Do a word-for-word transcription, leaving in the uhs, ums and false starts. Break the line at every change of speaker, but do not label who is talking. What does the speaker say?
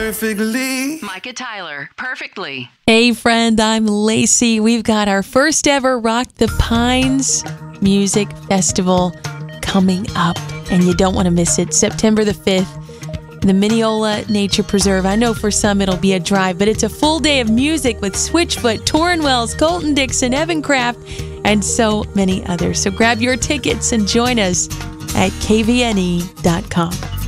perfectly.
Micah Tyler, Perfectly.
Hey friend, I'm Lacey. We've got our first ever Rock the Pines Music Festival coming up, and you don't want to miss it. September the fifth, the Mineola Nature Preserve. I know for some it'll be a drive, but it's a full day of music with Switchfoot, Torrin Wells, Colton Dixon, Evan Kraft, and so many others. So grab your tickets and join us at K V N E dot com.